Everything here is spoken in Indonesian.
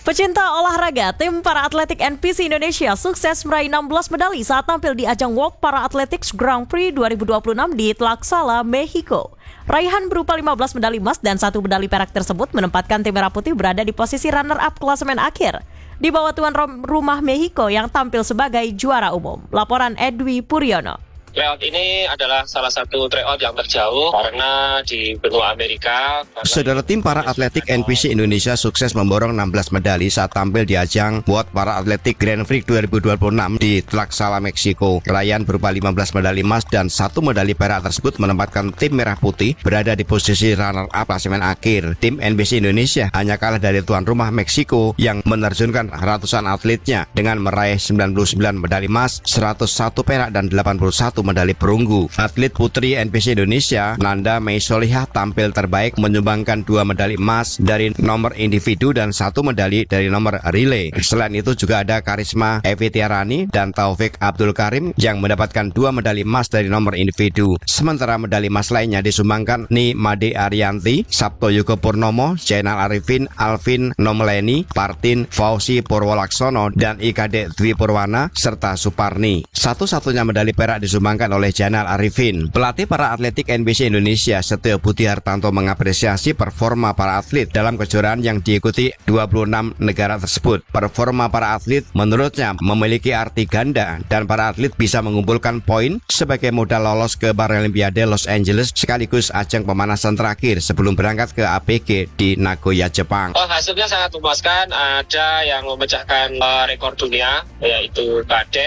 Pecinta olahraga, tim para atletik NPC Indonesia sukses meraih 16 medali saat tampil di ajang World Para Athletics Grand Prix 2026 di Tlaxcala, Meksiko. Raihan berupa 15 medali emas dan 1 medali perak tersebut menempatkan tim Merah Putih berada di posisi runner-up klasemen akhir, di bawah tuan rumah Meksiko yang tampil sebagai juara umum. Laporan Edwi Puryono. Tryout ini adalah salah satu tryout yang terjauh karena di benua Amerika. Saudara, tim para atletik NPC Indonesia sukses memborong 16 medali saat tampil di ajang World Para Atletic Grand Prix 2026 di Tlaxcala, Meksiko. Raihan berupa 15 medali emas dan 1 medali perak tersebut menempatkan tim Merah Putih berada di posisi runner-up klasemen akhir. Tim NPC Indonesia hanya kalah dari tuan rumah Meksiko yang menerjunkan ratusan atletnya dengan meraih 99 medali emas, 101 perak dan 81 medali perunggu. Atlet putri NPC Indonesia, Nanda Mei Solihah, tampil terbaik menyumbangkan 2 medali emas dari nomor individu dan 1 medali dari nomor relay. Selain itu juga ada Karisma Evi Tiarani dan Taufik Abdul Karim yang mendapatkan 2 medali emas dari nomor individu. Sementara medali emas lainnya disumbangkan Ni Made Arianti, Sabto Yugo Purnomo, Zainal Arifin, Alvin Nomleni, Partin Fauzi Purwolaksono, dan Ikade Dwi Purwana serta Suparni. Satu-satunya medali perak disumbangkan oleh Zainal Arifin. Pelatih para atletik NPC Indonesia Setio Budi Hartanto mengapresiasi performa para atlet dalam kejuaraan yang diikuti 26 negara tersebut. Performa para atlet menurutnya memiliki arti ganda dan para atlet bisa mengumpulkan poin sebagai modal lolos ke Paralimpiade Los Angeles sekaligus ajang pemanasan terakhir sebelum berangkat ke APG di Nagoya, Jepang. Hasilnya sangat memuaskan. Ada yang memecahkan rekor dunia, yaitu Kade